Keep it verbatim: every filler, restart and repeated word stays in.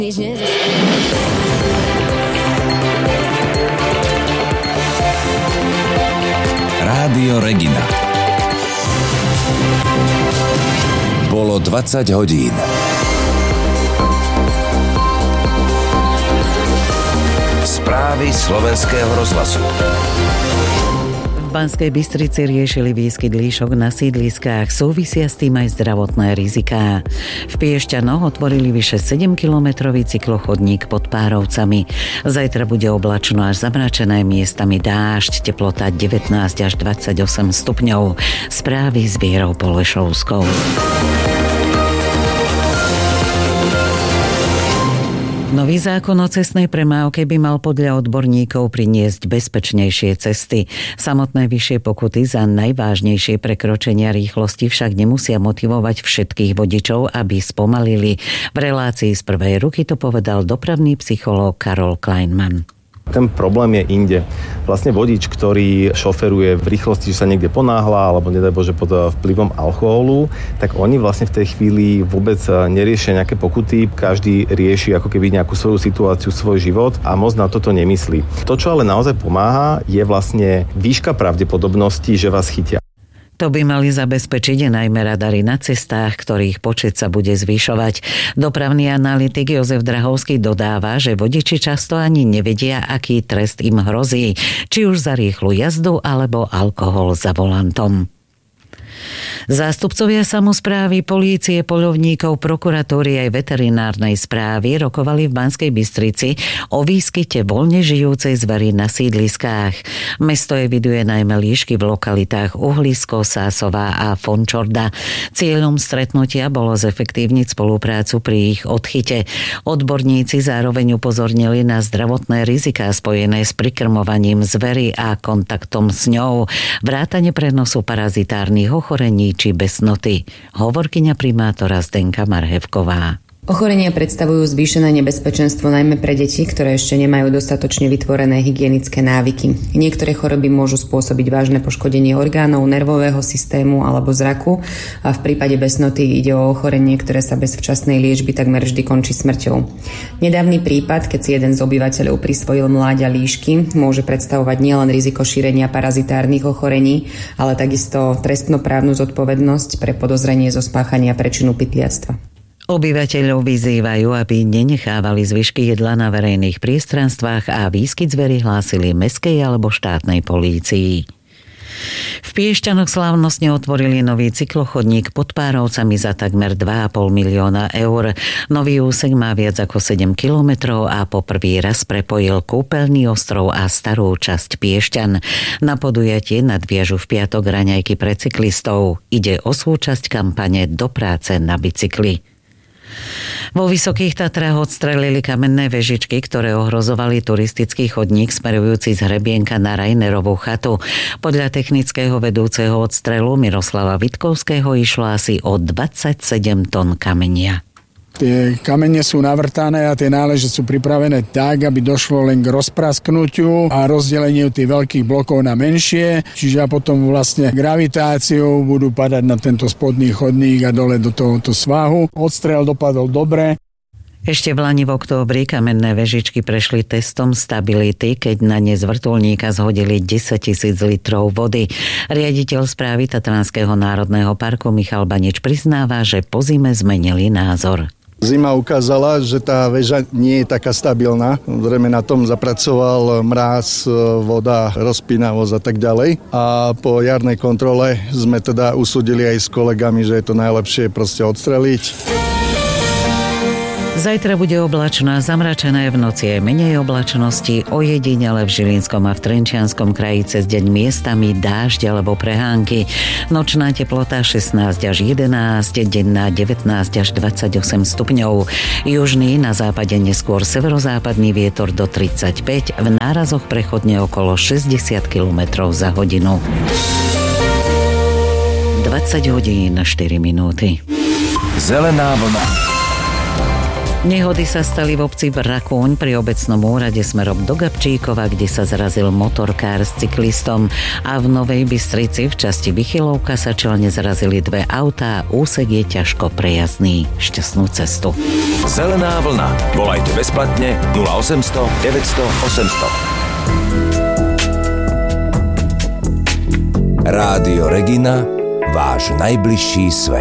Rádio Regina. Bolo dvadsať hodín. Správy slovenského rozhlasu. V Banskej Bystrici riešili výskyt líšok na sídliskách, súvisia s tým aj zdravotné riziká. V Piešťanoch otvorili vyše sedemkilometrový cyklochodník pod Párovcami. Zajtra bude oblačno až zamračené, miestami dážď, teplota devätnásť až dvadsaťosem stupňov. Správy s Vierou Polešovskou. Nový zákon o cestnej premávke by mal podľa odborníkov priniesť bezpečnejšie cesty. Samotné vyššie pokuty za najvážnejšie prekročenia rýchlosti však nemusia motivovať všetkých vodičov, aby spomalili. V relácii z prvej ruky to povedal dopravný psychológ Karol Kleinman. Ten problém je inde. Vlastne vodič, ktorý šoferuje v rýchlosti, že sa niekde ponáhla, alebo nedaj Bože pod vplyvom alkoholu, tak oni vlastne v tej chvíli vôbec neriešia nejaké pokuty. Každý rieši ako keby nejakú svoju situáciu, svoj život a moc na toto nemyslí. To, čo ale naozaj pomáha, je vlastne výška pravdepodobnosti, že vás chytia. To by mali zabezpečiť najmä radary na cestách, ktorých počet sa bude zvyšovať. Dopravný analytik Jozef Drahovský dodáva, že vodiči často ani nevedia, aký trest im hrozí, či už za rýchlu jazdu alebo alkohol za volantom. Zástupcovia samosprávy, polície, poľovníkov, prokuratúry aj veterinárnej správy rokovali v Banskej Bystrici o výskyte voľne žijúcej zvery na sídliskách. Mesto eviduje najmä líšky v lokalitách Uhlisko, Sásová a Fončorda. Cieľom stretnutia bolo zefektívniť spoluprácu pri ich odchyte. Odborníci zároveň upozornili na zdravotné riziká spojené s prikrmovaním zvery a kontaktom s ňou, vrátane prenosu parazitárnych ochorení či besnoty. Hovorkyňa primátora Zdenka Marhevková. Ochorenia predstavujú zvýšené nebezpečenstvo najmä pre deti, ktoré ešte nemajú dostatočne vytvorené hygienické návyky. Niektoré choroby môžu spôsobiť vážne poškodenie orgánov, nervového systému alebo zraku a v prípade besnoty ide o ochorenie, ktoré sa bez včasnej liečby takmer vždy končí smrťou. Nedávny prípad, keď si jeden z obyvateľov prisvojil mláďa líšky, môže predstavovať nielen riziko šírenia parazitárnych ochorení, ale takisto trestnoprávnu zodpovednosť pre podozrenie zo spáchania prečinu pytliactva. Obyvateľov vyzývajú, aby nenechávali zvyšky jedla na verejných priestranstvách a výskyt zvery hlásili mestskej alebo štátnej polícii. V Piešťanoch slávnostne otvorili nový cyklochodník pod Párovcami za takmer dva a pol milióna eur. Nový úsek má viac ako sedem kilometrov a po prvý raz prepojil Kúpeľný ostrov a starú časť Piešťan. Na podujatie nadviažu v piatok raňajky pre cyklistov. Ide o súčasť kampane Do práce na bicykli. Vo Vysokých Tatrách odstrelili kamenné vežičky, ktoré ohrozovali turistický chodník smerujúci z Hrebienka na Rajnerovú chatu. Podľa technického vedúceho odstrelu Miroslava Vitkovského išlo asi o dvadsaťsedem tón kamenia. Tie kamene sú navrtané a tie náleže sú pripravené tak, aby došlo len k rozprasknutiu a rozdeleniu tých veľkých blokov na menšie, čiže a potom vlastne gravitáciou budú padať na tento spodný chodník a dole do tohoto svahu. Odstrel dopadol dobre. Ešte v lani v októbri kamenné vežičky prešli testom stability, keď na ne z vrtuľníka zhodili desaťtisíc litrov vody. Riaditeľ správy Tatranského národného parku Michal Banič priznáva, že po zime zmenili názor. Zima ukázala, že tá väža nie je taká stabilná. Zrejme na tom zapracoval mráz, voda, rozpínavosť a tak ďalej. A po jarnej kontrole sme teda usúdili aj s kolegami, že je to najlepšie proste odstreliť. Zajtra bude oblačno a zamračené, v noci je menej oblačnosti, ojedinele v Žilinskom a v Trenčianskom kraji cez deň miestami dážď alebo prehánky. Nočná teplota šestnásť až jedenásť, denná devätnásť až dvadsaťosem stupňov. Južný, na západe neskôr severozápadný vietor do tridsaťpäť, v nárazoch prechodne okolo šesťdesiat kilometrov za hodinu. dvadsať hodín štyri minúty. Zelená vlna. Nehody sa stali v obci Brakúň pri obecnom úrade smerom do Gabčíkova, kde sa zrazil motorkár s cyklistom, a v Novej Bystrici v časti Vychylovka sa čelne zrazili dve autá, úsek je ťažko prejazdný. Šťastnú cestu. Zelená vlna. Volajte bezplatne nula osemsto deväťsto osemsto. Rádio Regina, váš najbližší svet.